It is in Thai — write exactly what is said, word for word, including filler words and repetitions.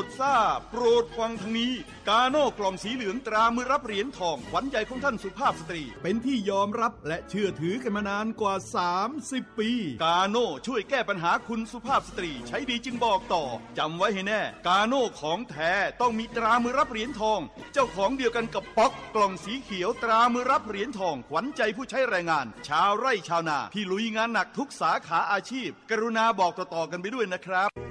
ทราบโปรดฟังทางนี้กาโน่กล่องสีเหลืองตรามือรับเหรียญทองขวัญใจของท่านสุภาพสตรีเป็นที่ยอมรับและเชื่อถือกันมานานกว่าสามสิบปีกาโน่ช่วยแก้ปัญหาคุณสุภาพสตรีใช้ดีจึงบอกต่อจำไว้ให้แน่กาโน่ของแท้ต้องมีตรามือรับเหรียญทองเจ้าของเดียวกันกับป๊อกกล่องสีเขียวตรามือรับเหรียญทองขวัญใจผู้ใช้แรงงานชาวไร่ชาวนาที่ลุยงานหนักทุกสาขาอาชีพกรุณาบอกต่อๆกันไปด้วยนะครับ